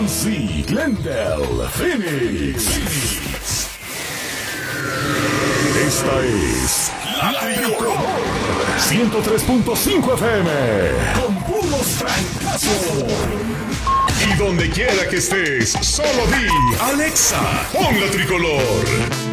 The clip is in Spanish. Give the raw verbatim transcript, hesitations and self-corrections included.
Sí, Glendale, Phoenix. Esta es La Tricolor ciento tres punto cinco F M con puros francazos. Y donde quiera que estés, solo di Alexa, pon La Tricolor.